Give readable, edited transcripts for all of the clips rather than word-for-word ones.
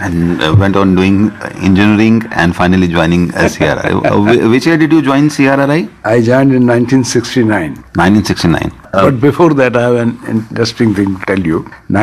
And went on doing engineering and finally joining CRRI. Which year did you join CRRI? I joined in 1969. 1969. But before that, I have an interesting thing to tell you.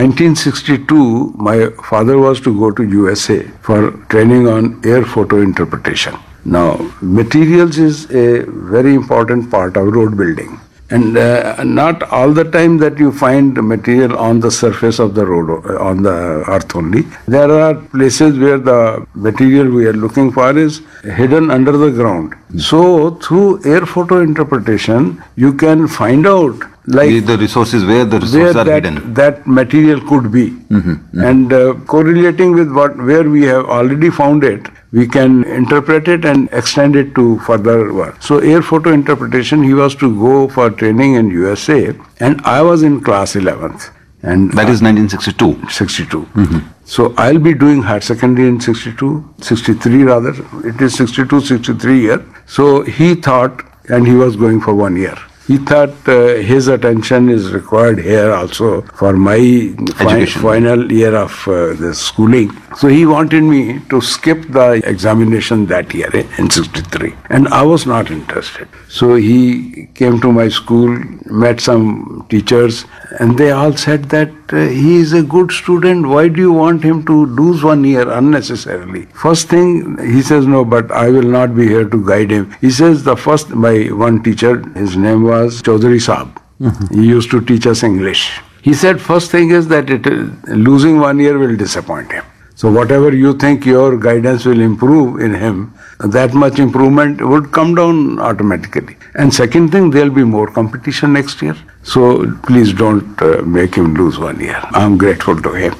1962, my father was to go to USA for training on air photo interpretation. Now, materials is a very important part of road building. And not all the time that you find material on the surface of the road, on the earth only. There are places where the material we are looking for is hidden under the ground. So through air photo interpretation, you can find out like the resources where the resources are hidden. That material could be. And correlating with where we have already found it, we can interpret it and extend it to further work. So air photo interpretation, he was to go for training in USA, and I was in class 11th. And that is 1962. 62. So I'll be doing higher secondary in 63 rather. It is 62, 63 year. So he thought, and he was going for 1 year. He thought his attention is required here also for my final year of the schooling. So he wanted me to skip the examination that year in 63. And I was not interested. So he came to my school, met some teachers, and they all said that he is a good student. Why do you want him to lose 1 year unnecessarily? First thing, he says, no, but I will not be here to guide him. He says my one teacher, his name was Chaudhary Saab. He used to teach us English. He said, first thing is that losing 1 year will disappoint him. So whatever you think your guidance will improve in him, that much improvement would come down automatically. And second thing, there'll be more competition next year. So please don't make him lose 1 year. I'm grateful to him.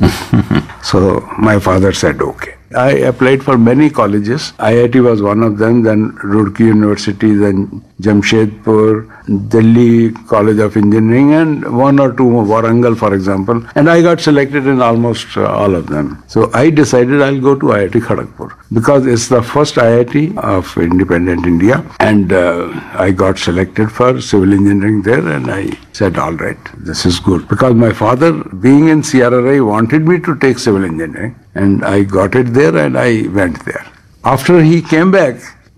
So my father said, okay. I applied for many colleges. IIT was one of them, then Roorkee University, then Jamshedpur, Delhi College of Engineering, and one or two more, Warangal, for example. And I got selected in almost all of them. So I decided I'll go to IIT Kharagpur because it's the first IIT of independent India. And I got selected for civil engineering there, and I said, all right, this is good. Because my father, being in CRRI, wanted me to take civil engineering. And I got it there and I went there. After he came back,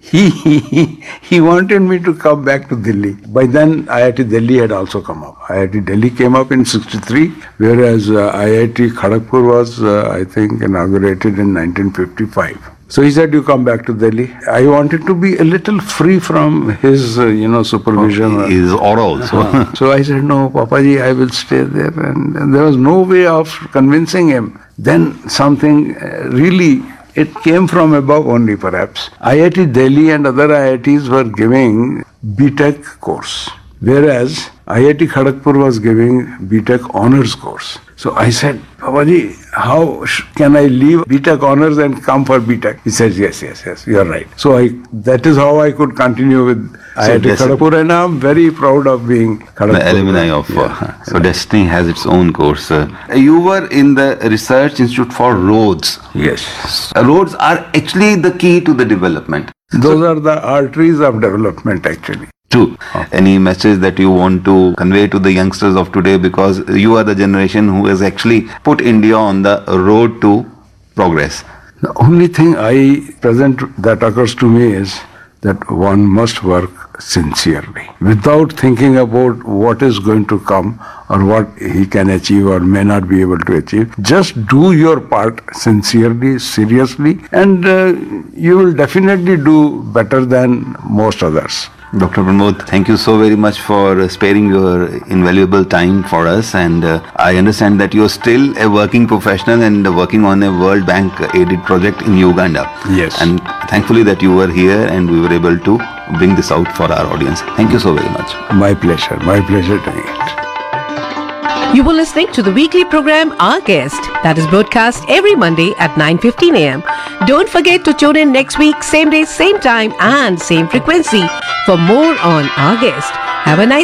he wanted me to come back to Delhi. By then, IIT Delhi had also come up. IIT Delhi came up in 63, whereas IIT Kharagpur was, I think, inaugurated in 1955. So he said, you come back to Delhi. I wanted to be a little free from his, supervision. His aura also. So I said, no, Papaji, I will stay there. And there was no way of convincing him. Then something really, it came from above only perhaps. IIT Delhi and other IITs were giving BTech course, whereas IIT Kharagpur was giving BTech honors course. So I said, Papaji, how can I leave BTech honors and come for BTech? He said, yes, you are right. So that is how I could continue with IIT Kharagpur, and I'm very proud of being Kharagpur. The alumni of. So Destiny has its own course. You were in the Research Institute for Roads. Yes. Roads are actually the key to the development. Those are the arteries of development actually. True. Any message that you want to convey to the youngsters of today, because you are the generation who has actually put India on the road to progress? The only thing that occurs to me is that one must work sincerely without thinking about what is going to come or what he can achieve or may not be able to achieve. Just do your part sincerely, seriously, and you will definitely do better than most others. Dr. Pramod, thank you so very much for sparing your invaluable time for us, and I understand that you are still a working professional and working on a World Bank aided project in Uganda. Yes. And thankfully that you were here and we were able to bring this out for our audience. Thank you so very much. My pleasure doing it. You were listening to the weekly program Our Guest that is broadcast every Monday at 9:15 a.m. Don't forget to tune in next week, same day, same time and same frequency for more on Our Guest. Have a nice